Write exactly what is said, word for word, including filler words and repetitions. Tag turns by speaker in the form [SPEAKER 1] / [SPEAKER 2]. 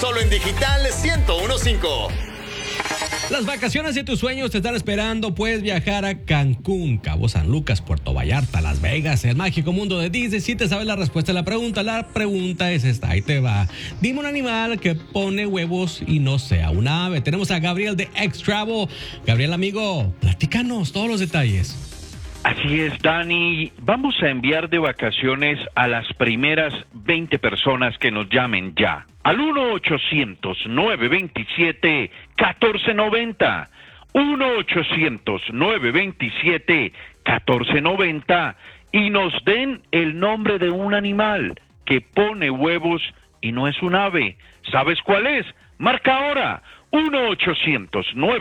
[SPEAKER 1] solo en Digital ciento uno punto cinco.
[SPEAKER 2] Las vacaciones de tus sueños te están esperando. Puedes viajar a Cancún, Cabo San Lucas, Puerto Vallarta, Las Vegas, el mágico mundo de Disney. Si te sabes la respuesta a la pregunta, la pregunta es esta, ahí te va. Dime un animal que pone huevos y no sea un ave. Tenemos a Gabriel de X-Travel. Gabriel, amigo, platícanos todos los detalles.
[SPEAKER 3] Así es, Dani. Vamos a enviar de vacaciones a las primeras veinte personas que nos llamen ya. Al uno ochocientos, nueve veintisiete, catorce noventa. uno ochocientos, nueve veintisiete, catorce noventa. Y nos den el nombre de un animal que pone huevos y no es un ave. ¿Sabes cuál es? Marca ahora. uno ochocientos, nueve